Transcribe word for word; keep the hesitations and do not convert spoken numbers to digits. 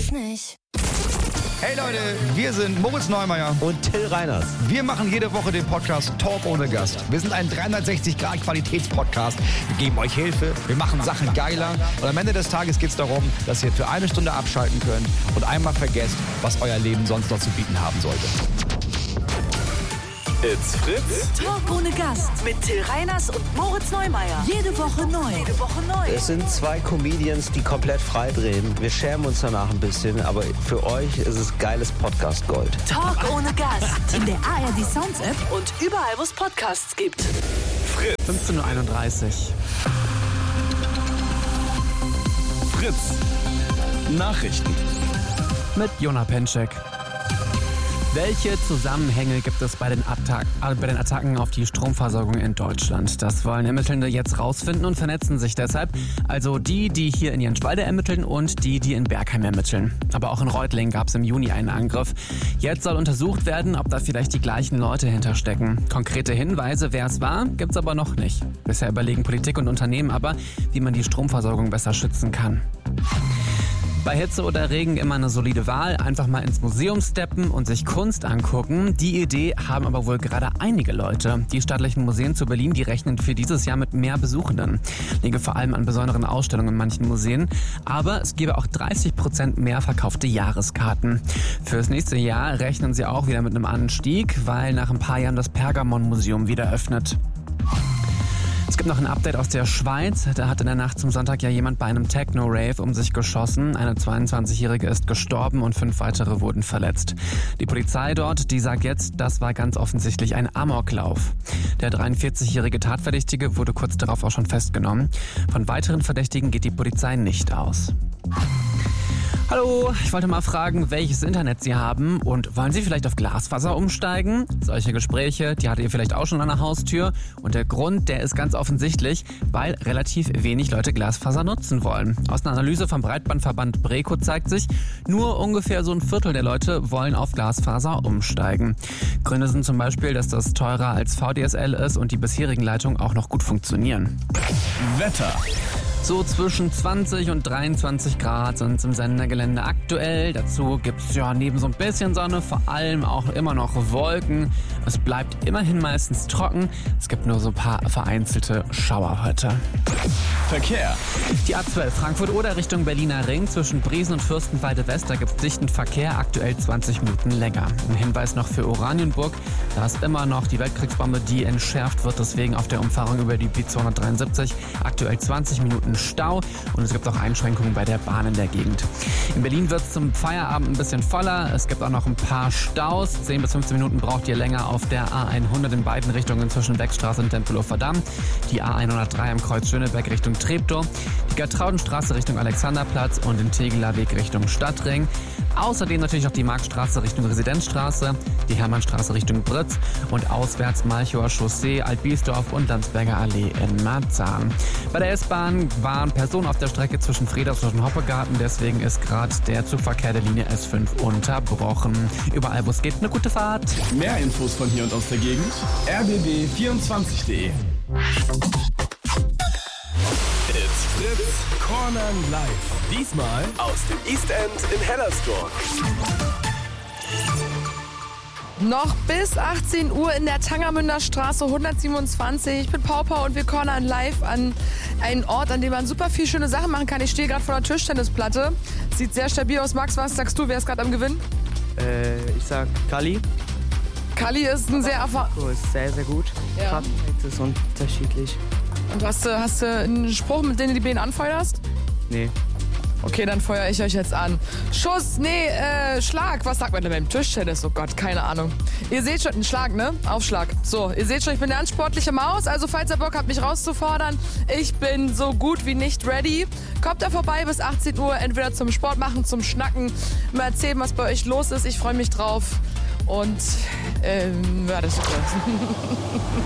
ich nicht. Hey Leute, wir sind Moritz Neumeier und Till Reiners. Wir machen jede Woche den Podcast Talk ohne Gast. Wir sind ein dreihundertsechzig Grad Qualitätspodcast. Wir geben euch Hilfe, wir machen Sachen geiler und am Ende des Tages geht es darum, dass ihr für eine Stunde abschalten könnt und einmal vergesst, was euer Leben sonst noch zu bieten haben sollte. It's Fritz. Talk ohne Gast mit Till Reiners und Moritz Neumeier. Jede Woche neu. Jede Woche neu. Es sind zwei Comedians, die komplett frei drehen. Wir schämen uns danach ein bisschen, aber für euch ist es geiles Podcast-Gold. Talk ohne Gast. In der A R D Sounds App und überall, wo es Podcasts gibt. Fritz. fünfzehn Uhr einunddreißig. Fritz. Nachrichten. Mit Jona Penczek. Welche Zusammenhänge gibt es bei den, Attac- äh, bei den Attacken auf die Stromversorgung in Deutschland? Das wollen Ermittelnde jetzt rausfinden und vernetzen sich deshalb. Also die, die hier in Jenswalde ermitteln und die, die in Bergheim ermitteln. Aber auch in Reutlingen gab es im Juni einen Angriff. Jetzt soll untersucht werden, ob da vielleicht die gleichen Leute hinterstecken. Konkrete Hinweise, wer es war, gibt's aber noch nicht. Bisher überlegen Politik und Unternehmen aber, wie man die Stromversorgung besser schützen kann. Bei Hitze oder Regen immer eine solide Wahl, einfach mal ins Museum steppen und sich Kunst angucken. Die Idee haben aber wohl gerade einige Leute. Die staatlichen Museen zu Berlin, die rechnen für dieses Jahr mit mehr Besuchenden. Liege vor allem an besonderen Ausstellungen in manchen Museen. Aber es gäbe auch dreißig Prozent mehr verkaufte Jahreskarten. Fürs nächste Jahr rechnen sie auch wieder mit einem Anstieg, weil nach ein paar Jahren das Pergamon-Museum wieder öffnet. Es gibt noch ein Update aus der Schweiz. Da hat in der Nacht zum Sonntag ja jemand bei einem Techno-Rave um sich geschossen. Eine zweiundzwanzigjährige ist gestorben und fünf weitere wurden verletzt. Die Polizei dort, die sagt jetzt, das war ganz offensichtlich ein Amoklauf. Der dreiundvierzigjährige Tatverdächtige wurde kurz darauf auch schon festgenommen. Von weiteren Verdächtigen geht die Polizei nicht aus. Hallo, ich wollte mal fragen, welches Internet Sie haben und wollen Sie vielleicht auf Glasfaser umsteigen? Solche Gespräche, die hattet ihr vielleicht auch schon an der Haustür und der Grund, der ist ganz offensichtlich, weil relativ wenig Leute Glasfaser nutzen wollen. Aus einer Analyse vom Breitbandverband Breco zeigt sich, nur ungefähr so ein Viertel der Leute wollen auf Glasfaser umsteigen. Gründe sind zum Beispiel, dass das teurer als V D S L ist und die bisherigen Leitungen auch noch gut funktionieren. Wetter. So zwischen zwanzig und dreiundzwanzig Grad sind es im Sendegelände aktuell. Dazu gibt es ja neben so ein bisschen Sonne vor allem auch immer noch Wolken. Es bleibt immerhin meistens trocken. Es gibt nur so ein paar vereinzelte Schauer heute. Verkehr. Die A zwölf Frankfurt-Oder Richtung Berliner Ring zwischen Briesen und Fürstenwalde West. Da gibt es dichten Verkehr, aktuell zwanzig Minuten länger. Ein Hinweis noch für Oranienburg. Da ist immer noch die Weltkriegsbombe, die entschärft wird. Deswegen auf der Umfahrung über die B zweihundertdreiundsiebzig aktuell zwanzig Minuten Stau und es gibt auch Einschränkungen bei der Bahn in der Gegend. In Berlin wird es zum Feierabend ein bisschen voller. Es gibt auch noch ein paar Staus. zehn bis fünfzehn Minuten braucht ihr länger auf der A hundert in beiden Richtungen zwischen Beckstraße und Tempelhofer Damm. Die A hundertdrei am Kreuz Schöneberg Richtung Treptow. Die Gertraudenstraße Richtung Alexanderplatz und den Tegeler Weg Richtung Stadtring. Außerdem natürlich noch die Marktstraße Richtung Residenzstraße, die Hermannstraße Richtung Britz und auswärts Malchower Chaussee, Altbiesdorf und Landsberger Allee in Marzahn. Bei der S-Bahn waren Personen auf der Strecke zwischen Fredersdorf und Hoppegarten, deswegen ist gerade der Zugverkehr der Linie S fünf unterbrochen. Überall, wo es geht, eine gute Fahrt. Mehr Infos von hier und aus der Gegend. r b b vierundzwanzig punkt d e. It's Fritz Corner Live. Diesmal aus dem East End in Hellersdorf. Noch bis achtzehn Uhr in der Tangermünder Straße hundertsiebenundzwanzig. Ich bin Pauper und wir cornern live an einen Ort, an dem man super viel schöne Sachen machen kann. Ich stehe gerade vor der Tischtennisplatte. Sieht sehr stabil aus. Max, was sagst du? Wer ist gerade am Gewinn? Äh, ich sag Kali. Kali ist ein sehr erfahrener. Oh, ist sehr, sehr gut. Ja. Kraftheit ist unterschiedlich. Und hast du, hast du einen Spruch, mit dem du die Bienen anfeuerst? Nee. Okay, dann feuere ich euch jetzt an. Schuss, nee, äh, Schlag. Was sagt man denn beim Tischtennis? Oh Gott, keine Ahnung. Ihr seht schon, ein Schlag, ne? Aufschlag. So, ihr seht schon, ich bin eine unsportliche Maus. Also, falls ihr Bock habt, mich rauszufordern, ich bin so gut wie nicht ready. Kommt da vorbei bis achtzehn Uhr, entweder zum Sport machen, zum Schnacken, mal erzählen, was bei euch los ist. Ich freue mich drauf. Und, ähm, ja, das ist das.